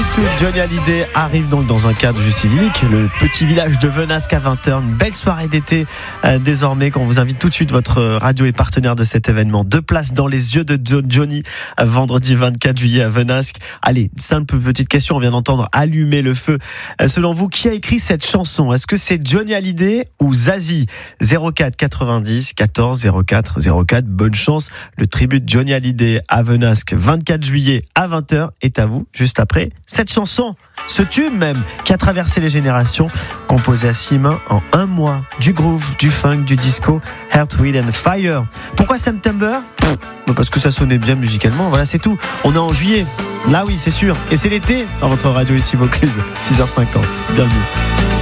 tout, Johnny Hallyday arrive donc dans un cadre juste idyllique, le petit village de Venasque à 20h, une belle soirée d'été désormais qu'on vous invite tout de suite, votre radio est partenaire de cet événement. 2 places dans les yeux de Johnny, vendredi 24 juillet à Venasque. Allez, simple petite question, on vient d'entendre Allumer le feu. Selon vous, qui a écrit cette chanson ? Est-ce que c'est Johnny Hallyday ou Zazie ? 04 90 14 04 04, bonne chance. Le tribut de Johnny Hallyday à Venasque, 24 juillet à 20h, est à vous, juste après cette chanson, ce tube même, qui a traversé les générations, composé à 6 mains en 1 mois, du groove, du funk, du disco, Earth, Wind and Fire. Pourquoi September ? Parce que ça sonnait bien musicalement, voilà, c'est tout. On est en juillet, là oui, c'est sûr, et c'est l'été dans votre radio ici Vaucluse, 6h50, bienvenue.